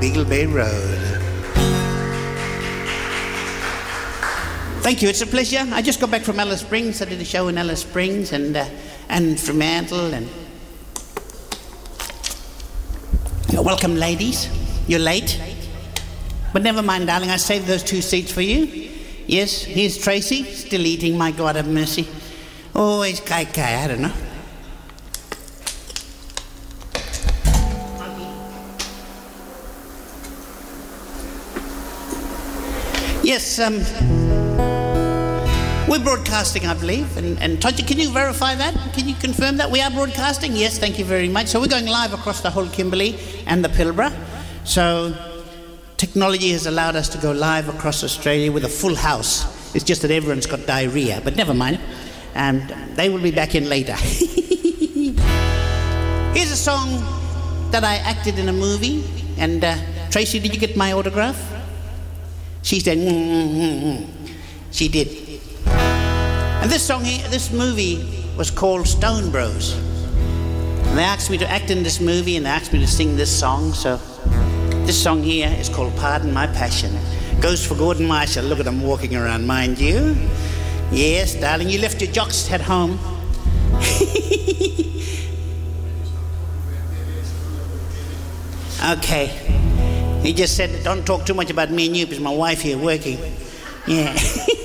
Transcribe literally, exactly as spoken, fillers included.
Beagle Bay Road. Thank you, it's a pleasure. I just got back from Alice Springs. I did a show in Alice Springs and uh, and Fremantle. And you're welcome, ladies. You're late, but never mind, darling. I saved those two seats for you. Yes, here's Tracy, still eating. My God have mercy. Oh, it's Kai Kai. I don't know. Yes, um, we're broadcasting, I believe. And, and Tonya, can you verify that? Can you confirm that we are broadcasting? Yes, thank you very much. So we're going live across the whole Kimberley and the Pilbara. So technology has allowed us to go live across Australia with a full house. It's just that everyone's got diarrhea, but never mind. And they will be back in later. Here's a song that I acted in a movie. And uh, Tracy, did you get my autograph? She said, mm, mm, mm, mm. She did. And this song, this movie was called Stone Bros. And they asked me to act in this movie and they asked me to sing this song. So this song here is called Pardon My Passion. Goes for Gordon Marshall. Look at him walking around, mind you. Yes, darling, you left your jocks at home. Okay. He just said, don't talk too much about me and you because my wife here working. Yeah.